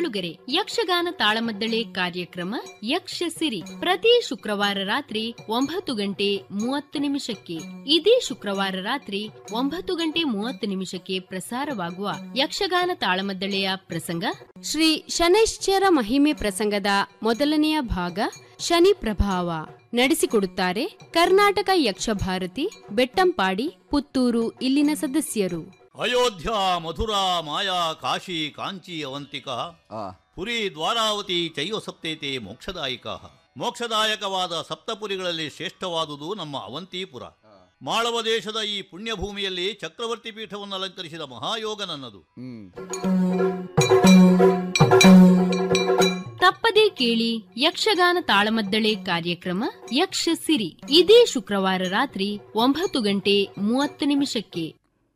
ಕೇಳುಗರೆ, ಯಕ್ಷಗಾನ ತಾಳಮದ್ದಳೆ ಕಾರ್ಯಕ್ರಮ ಯಕ್ಷಸಿರಿ ಪ್ರತಿ ಶುಕ್ರವಾರ ರಾತ್ರಿ 9:30 ಇದೇ ಶುಕ್ರವಾರ ರಾತ್ರಿ 9:30 ಪ್ರಸಾರವಾಗುವ ಯಕ್ಷಗಾನ ತಾಳಮದ್ದಳೆಯ ಪ್ರಸಂಗ ಶ್ರೀ ಶನೈಶ್ಚರ ಮಹಿಮೆ ಪ್ರಸಂಗದ ಮೊದಲನೆಯ ಭಾಗ ಶನಿ ಪ್ರಭಾವ. ನಡೆಸಿಕೊಡುತ್ತಾರೆ ಕರ್ನಾಟಕ ಯಕ್ಷಭಾರತಿ, ಬೆಟ್ಟಂಪಾಡಿ, ಪುತ್ತೂರು ಇಲ್ಲಿನ ಸದಸ್ಯರು. ಅಯೋಧ್ಯ, ಮಧುರಾ, ಮಾಯಾ, ಕಾಶಿ, ಕಾಂಚಿ, ಅವಂತಿಕ, ಪುರಿ, ದ್ವಾರಾವತಿ ಚೈವ ಸಪ್ತೇತೆ ಮೋಕ್ಷದಾಯಿಕ. ಮೋಕ್ಷದಾಯಕವಾದ ಸಪ್ತಪುರಿಗಳಲ್ಲಿ ಶ್ರೇಷ್ಠವಾದುದು ನಮ್ಮ ಅವಂತಿಪುರ. ಮಾಳವ ದೇಶದ ಈ ಪುಣ್ಯಭೂಮಿಯಲ್ಲಿ ಚಕ್ರವರ್ತಿ ಪೀಠವನ್ನು ಅಲಂಕರಿಸಿದ ಮಹಾಯೋಗ ನನ್ನದು. ತಪ್ಪದೇ ಕೇಳಿ ಯಕ್ಷಗಾನ ತಾಳಮದ್ದಳೆ ಕಾರ್ಯಕ್ರಮ ಯಕ್ಷಸಿರಿ ಇದೇ ಶುಕ್ರವಾರ ರಾತ್ರಿ 9:30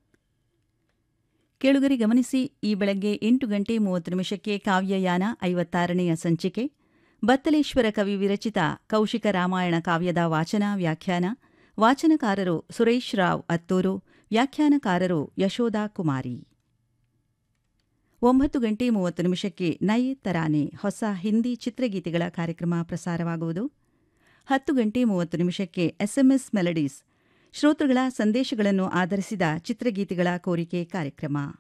ಕೇಳುಗರಿ ಗಮನಿಸಿ, ಈ ಬೆಳಗ್ಗೆ 8:30 ಕಾವ್ಯಯಾನ 56ನೆಯ ಸಂಚಿಕೆ. ಬತ್ತಲೇಶ್ವರ ಕವಿ ವಿರಚಿತ ಕೌಶಿಕ ರಾಮಾಯಣ ಕಾವ್ಯದ ವಾಚನ ವ್ಯಾಖ್ಯಾನ. ವಾಚನಕಾರರು ಸುರೇಶ್ ರಾವ್ ಅತ್ತೂರು, ವ್ಯಾಖ್ಯಾನಕಾರರು ಯಶೋಧಾ ಕುಮಾರಿ. 9:30 ನಯೆ ತರಾನೆ ಹೊಸ ಹಿಂದಿ ಚಿತ್ರಗೀತೆಗಳ ಕಾರ್ಯಕ್ರಮ ಪ್ರಸಾರವಾಗುವುದು. 10:30 SMS ಮೆಲಡೀಸ್ ಶ್ರೋತೃಗಳ ಸಂದೇಶಗಳನ್ನು ಆಧರಿಸಿದ ಚಿತ್ರಗೀತೆಗಳ ಕೋರಿಕೆ ಕಾರ್ಯಕ್ರಮ.